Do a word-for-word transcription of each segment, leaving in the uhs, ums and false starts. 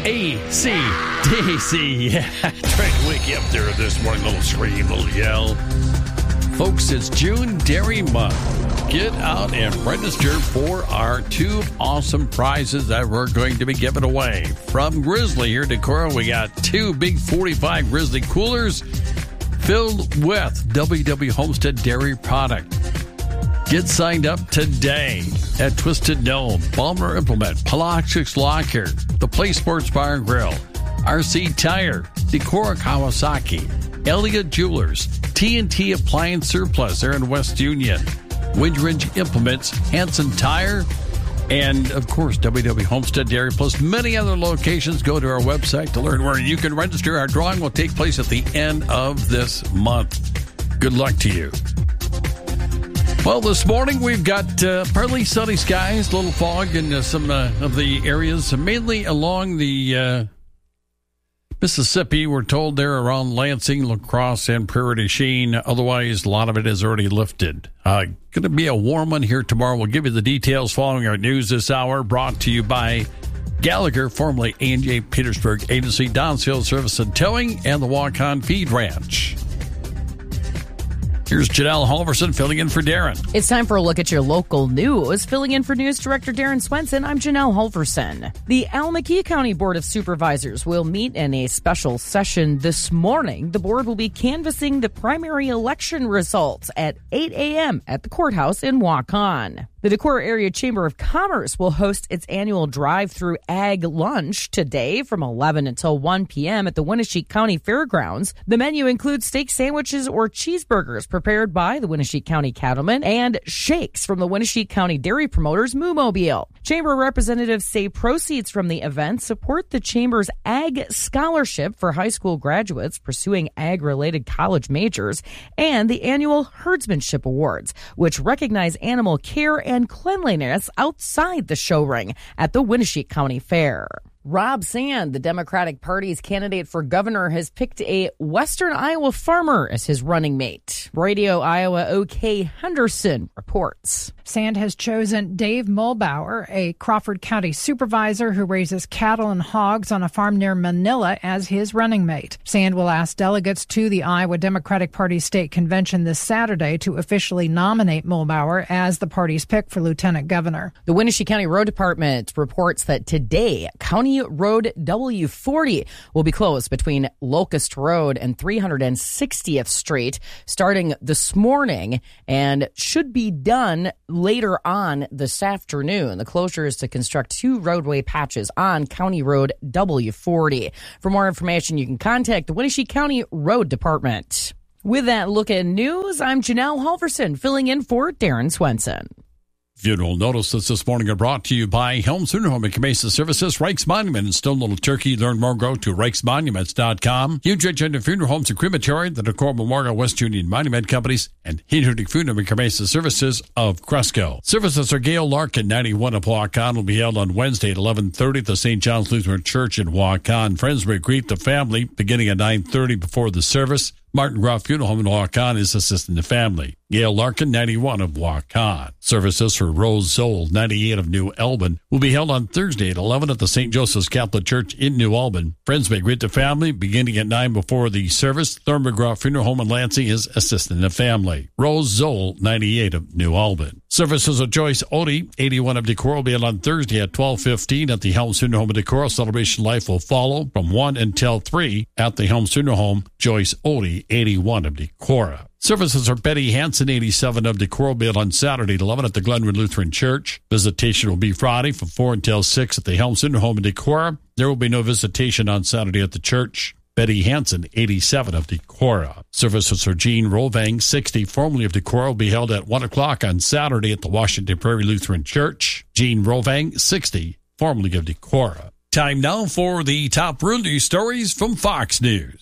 A C D C. Yeah, trying to wake you up there this morning. Little scream, little yell. Folks, it's June Dairy Month. Get out and register for our two awesome prizes that we're going to be giving away. From Grizzly here to Decorah, we got two big forty-five Grizzly coolers filled with W W Homestead dairy product. Get signed up today at Twisted Gnome, Balmer Implement, Pelagics Locker, The Play Sports Bar and Grill, R C Tire, Decorah Kawasaki, Elliott Jewelers, T and T Appliance Surplus there in West Union, Windridge Implements, Hanson Tire, and, of course, W W Homestead Dairy, plus many other locations. Go to our website to learn where you can register. Our drawing will take place at the end of this month. Good luck to you. Well, this morning we've got uh, partly sunny skies, a little fog in uh, some uh, of the areas, mainly along the uh, Mississippi. We're told there around Lansing, La Crosse, and Prairie du Chien. Otherwise, a lot of it is already lifted. Uh, going to be a warm one here tomorrow. We'll give you the details following our news this hour, brought to you by Gallagher, formerly A and J Petersburg Agency, Don's Hill Service and Towing, and the Walk-On Feed Ranch. Here's Janelle Halverson filling in for Darren. It's time for a look at your local news. Filling in for News Director Darren Swenson, I'm Janelle Halverson. The Alameda County Board of Supervisors will meet in a special session this morning. The board will be canvassing the primary election results at eight a.m. at the courthouse in Waukon. The Decorah Area Chamber of Commerce will host its annual drive-through ag lunch today from eleven until one p.m. at the Winneshiek County Fairgrounds. The menu includes steak sandwiches or cheeseburgers prepared by the Winneshiek County Cattlemen and shakes from the Winneshiek County Dairy Promoters Moo Mobile. Chamber representatives say proceeds from the event support the Chamber's Ag Scholarship for high school graduates pursuing ag-related college majors and the annual Herdsmanship Awards, which recognize animal care and and cleanliness outside the show ring at the Winneshiek County Fair. Rob Sand, the Democratic Party's candidate for governor, has picked a Western Iowa farmer as his running mate. Radio Iowa O K Henderson reports. Sand has chosen Dave Mulbauer, a Crawford County supervisor who raises cattle and hogs on a farm near Manila, as his running mate. Sand will ask delegates to the Iowa Democratic Party state convention this Saturday to officially nominate Mulbauer as the party's pick for lieutenant governor. The Winneshiek County Road Department reports that today, County Road W forty will be closed between Locust Road and three hundred sixtieth Street starting this morning and should be done later on this afternoon. The closure is to construct two roadway patches on County Road W forty. For more information, you can contact the Winneshiek County Road Department. With that look at news, I'm Janelle Halverson, filling in for Darren Swenson. Funeral notices this morning are brought to you by Helms Funeral Home and Cremation Services, Reichs Monument in Stone Little Turkey. Learn more, go to reichs monuments dot com. Huge Agenda Funeral Homes and Crematory, the Decorah Memorial West Union Monument Companies, and Hinderdick Funeral and Cremation Services of Cresco. Services are Gail Larkin, ninety-one of Waukon, will be held on Wednesday at eleven thirty at the Saint John's Lutheran Church in Waukon. Friends will greet the family beginning at nine thirty before the service. Martin Groff Funeral Home in Waukon is assisting the family. Gail Larkin, ninety-one of Waukon. Services for Rose Zoll, ninety-eight of New Albin, will be held on Thursday at eleven at the Saint Joseph's Catholic Church in New Albin. Friends may greet the family beginning at nine before the service. Thurman Groff Funeral Home in Lansing is assisting the family. Rose Zoll, ninety-eight of New Albin. Services of Joyce Odie, eighty-one of Decorah, will be held on Thursday at twelve fifteen at the Helms Funeral Home in Decorah. Celebration Life will follow from one until three at the Helms Funeral Home. Joyce Odie, eighty-one of Decorah. Services are Betty Hansen, eighty-seven of Decorah, will be held on Saturday at eleven at the Glenwood Lutheran Church. Visitation will be Friday from four until six at the Helms Funeral Home in Decorah. There will be no visitation on Saturday at the church. Betty Hansen, eighty-seven of Decorah. Services for Jean Rovang, sixty, formerly of Decorah, will be held at one o'clock on Saturday at the Washington Prairie Lutheran Church. Jean Rovang, sixty, formerly of Decorah. Time now for the top real news stories from Fox News.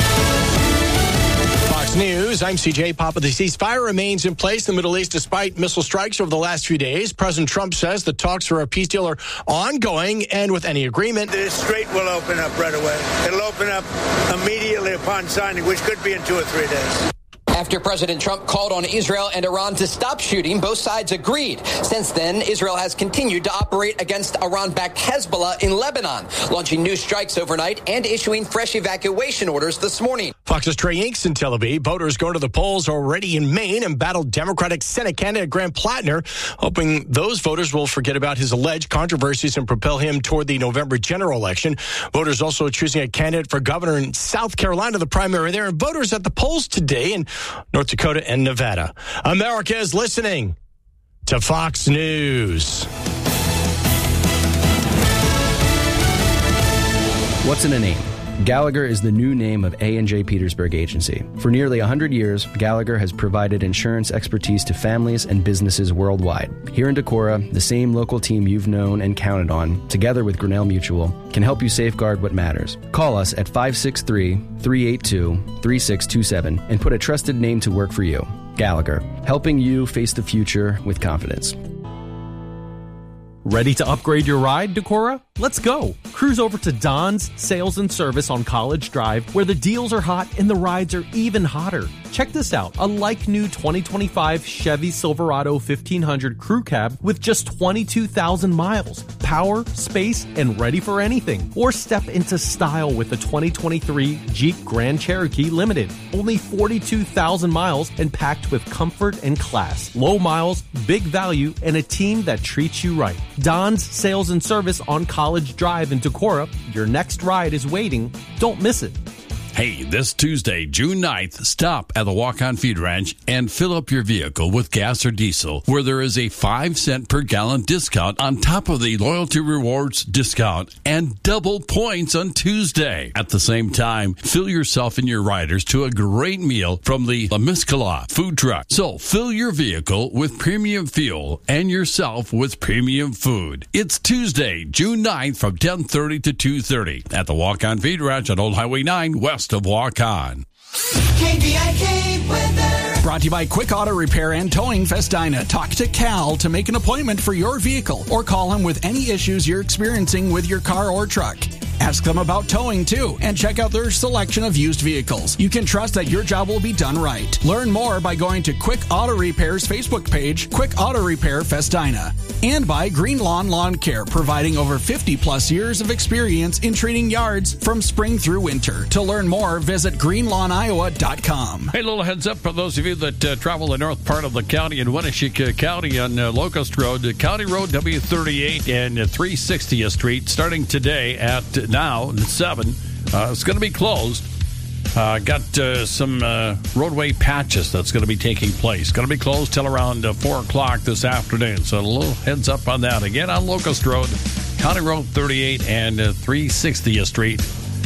Fox News, I'm C J Papa. The ceasefire remains in place in the Middle East despite missile strikes over the last few days. President Trump says the talks for a peace deal are ongoing, and with any agreement, the strait will open up right away. It'll open up immediately upon signing, which could be in two or three days. After President Trump called on Israel and Iran to stop shooting, both sides agreed. Since then, Israel has continued to operate against Iran-backed Hezbollah in Lebanon, launching new strikes overnight and issuing fresh evacuation orders this morning. Fox's Trey Inks in Tel Aviv. Voters going to the polls already in Maine and battled Democratic Senate candidate Grant Plattner, hoping those voters will forget about his alleged controversies and propel him toward the November general election. Voters also choosing a candidate for governor in South Carolina, the primary there, and voters at the polls today in North Dakota and Nevada. America is listening to Fox News. What's in a name? Gallagher is the new name of A and J Petersburg Agency. For nearly one hundred years, Gallagher has provided insurance expertise to families and businesses worldwide. Here in Decorah, the same local team you've known and counted on, together with Grinnell Mutual, can help you safeguard what matters. Call us at five six three, three eight two, three six two seven and put a trusted name to work for you. Gallagher, helping you face the future with confidence. Ready to upgrade your ride, Decorah? Let's go. Cruise over to Don's Sales and Service on College Drive, where the deals are hot and the rides are even hotter. Check this out. A like-new twenty twenty-five Chevy Silverado fifteen hundred Crew Cab with just twenty-two thousand miles. Power, space, and ready for anything. Or step into style with the twenty twenty-three Jeep Grand Cherokee Limited. Only forty-two thousand miles and packed with comfort and class. Low miles, big value, and a team that treats you right. Don's Sales and Service on College Drive in Decorah. Your next ride is waiting. Don't miss it. Hey, this Tuesday, June ninth, stop at the Walk-On Feed Ranch and fill up your vehicle with gas or diesel, where there is a five cent per gallon discount on top of the Loyalty Rewards discount and double points on Tuesday. At the same time, fill yourself and your riders to a great meal from the La Miskala food truck. So fill your vehicle with premium fuel and yourself with premium food. It's Tuesday, June ninth from ten thirty to two thirty at the Walk-On Feed Ranch on Old Highway nine, west of Walk-On. K B I K weather. Brought to you by Quick Auto Repair and Towing Festina. Talk to Cal to make an appointment for your vehicle or call him with any issues you're experiencing with your car or truck. Ask them about towing, too, and check out their selection of used vehicles. You can trust that your job will be done right. Learn more by going to Quick Auto Repair's Facebook page, Quick Auto Repair Festina. And by Green Lawn Lawn Care, providing over fifty plus years of experience in treating yards from spring through winter. To learn more, visit green lawn iowa dot com. Hey, a little heads up for those of you that uh, travel the north part of the county in Winneshiek County on uh, Locust Road, uh, County Road W thirty-eight and uh, three sixtieth Street, starting today at now seven. Uh, it's going to be closed. Uh, got uh, some uh, roadway patches that's going to be taking place. Going to be closed till around uh, four o'clock this afternoon. So a little heads up on that. Again, on Locust Road, County Road thirty-eight and uh, three sixtieth Street,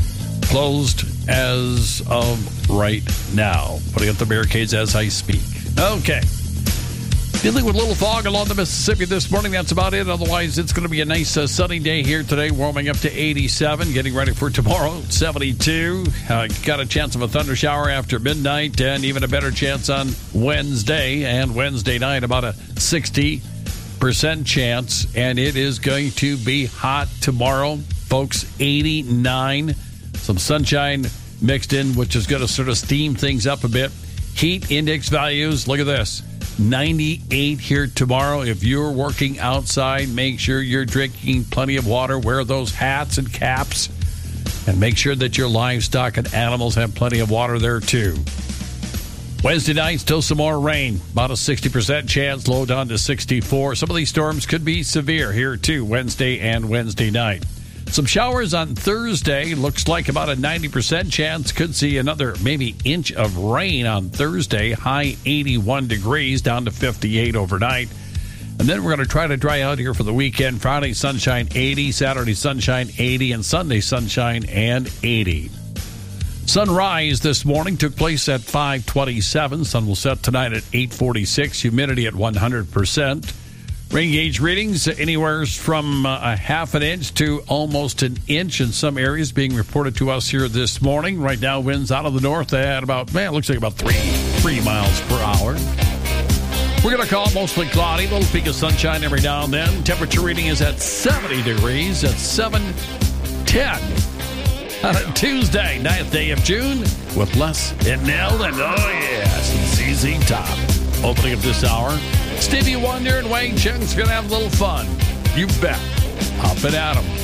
closed as of right now. Putting up the barricades as I speak. Okay. Dealing with a little fog along the Mississippi this morning. That's about it. Otherwise, it's going to be a nice uh, sunny day here today, warming up to eighty-seven. Getting ready for tomorrow, seventy-two. Uh, got a chance of a thunder shower after midnight, and even a better chance on Wednesday. And Wednesday night, about a sixty percent chance. And it is going to be hot tomorrow, folks. eighty-nine. Some sunshine mixed in, which is going to sort of steam things up a bit. Heat index values, look at this. ninety-eight here tomorrow. If you're working outside, make sure you're drinking plenty of water. Wear those hats and caps. And make sure that your livestock and animals have plenty of water there, too. Wednesday night, still some more rain. About a sixty percent chance, low down to sixty-four. Some of these storms could be severe here, too, Wednesday and Wednesday night. Some showers on Thursday. Looks like about a ninety percent chance. Could see another maybe inch of rain on Thursday. High eighty-one degrees, down to fifty-eight overnight. And then we're going to try to dry out here for the weekend. Friday, sunshine eighty. Saturday, sunshine eighty. And Sunday, sunshine and eighty. Sunrise this morning took place at five twenty-seven. Sun will set tonight at eight forty-six. Humidity at one hundred percent. Rain gauge readings anywhere from uh, a half an inch to almost an inch in some areas being reported to us here this morning. Right now, winds out of the north at about, man, it looks like about three, three miles per hour. We're going to call it mostly cloudy, a little peak of sunshine every now and then. Temperature reading is at seventy degrees at seven ten. on a Tuesday, ninth day of June, with Les and Nell and, oh yeah, some Z Z Top. Opening up this hour, Stevie Wonder and Wayne Chung's going to have a little fun. You bet. Up and at 'em.